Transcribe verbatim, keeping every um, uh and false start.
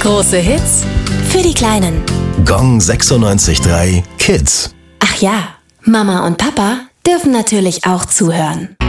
Große Hits Für die Kleinen. Gong sechsundneunzig Komma drei Kids. Ach ja, Mama und Papa dürfen natürlich auch zuhören.